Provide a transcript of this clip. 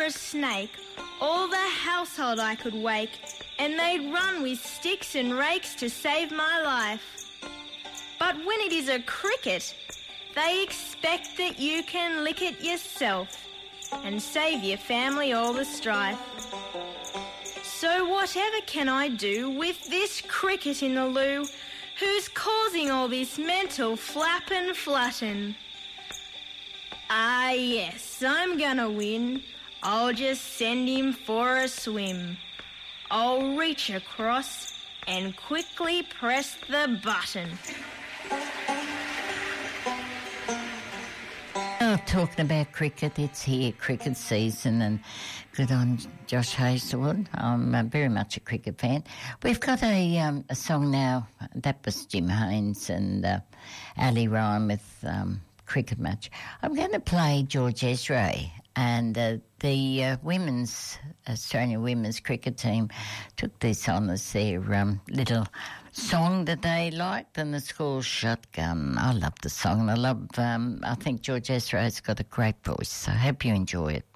a snake, all the household I could wake, and they'd run with sticks and rakes to save my life. But when it is a cricket, they expect that you can lick it yourself and save your family all the strife. So whatever can I do with this cricket in the loo, who's causing all this mental flap and flutton? Ah yes, I'm gonna win. I'll just send him for a swim. I'll reach across and quickly press the button. Oh, talking about cricket, it's here, cricket season, and good on Josh Hazlewood. I'm very much a cricket fan. We've got a song now, that was Jim Haynes and Ali Ryan with Cricket Match. I'm going to play George Ezra, and the Australian women's cricket team took this on as their little song that they liked, and it's called Shotgun. I love the song, and I think George Ezra's got a great voice, so I hope you enjoy it.